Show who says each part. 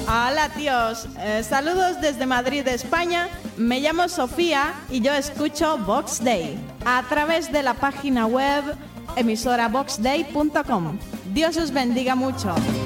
Speaker 1: Hola tíos, saludos desde Madrid, España. Me llamo Sofía y yo escucho Vox Day a través de la página web emisoraVoxday.com. Dios os bendiga mucho.